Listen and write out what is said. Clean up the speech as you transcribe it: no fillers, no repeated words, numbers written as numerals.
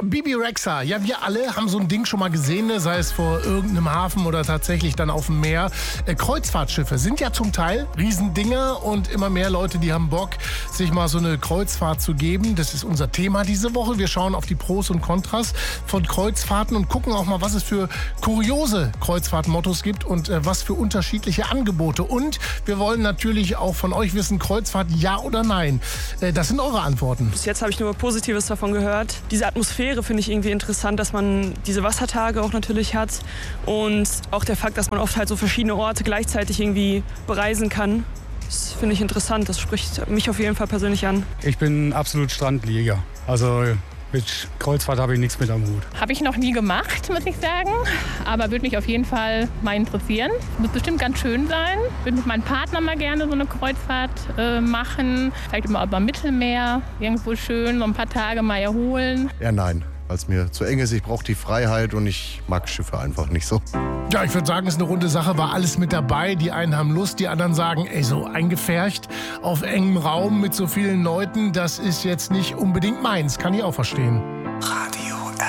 Bebe Rexha, ja, wir alle haben so ein Ding schon mal gesehen, ne? Sei es vor irgendeinem Hafen oder tatsächlich dann auf dem Meer. Kreuzfahrtschiffe sind ja zum Teil Riesendinger und immer mehr Leute, die haben Bock, sich mal so eine Kreuzfahrt zu geben. Das ist unser Thema diese Woche. Wir schauen auf die Pros und Kontras von Kreuzfahrten und gucken auch mal, was es für kuriose Kreuzfahrtmottos gibt und was für unterschiedliche Angebote. Und wir wollen natürlich auch von euch wissen, Kreuzfahrt ja oder nein. Das sind eure Antworten. Bis jetzt habe ich nur Positives davon gehört. Diese Atmosphäre finde ich irgendwie interessant, dass man diese Wassertage auch natürlich hat und auch der Fakt, dass man oft halt so verschiedene Orte gleichzeitig irgendwie bereisen kann. Das finde ich interessant, das spricht mich auf jeden Fall persönlich an. Ich bin absolut Strandlieger, also mit Kreuzfahrt habe ich nichts mit am Hut. Habe ich noch nie gemacht, muss ich sagen, aber würde mich auf jeden Fall mal interessieren. Wird bestimmt ganz schön sein. Würde mit meinem Partner mal gerne so eine Kreuzfahrt machen. Vielleicht immer über Mittelmeer, irgendwo schön, so ein paar Tage mal erholen. Ja, nein, weil es mir zu eng ist. Ich brauche die Freiheit und ich mag Schiffe einfach nicht so. Ja, ich würde sagen, es ist eine runde Sache, war alles mit dabei. Die einen haben Lust, die anderen sagen, ey, so eingepfercht auf engem Raum mit so vielen Leuten, das ist jetzt nicht unbedingt meins. Kann ich auch verstehen.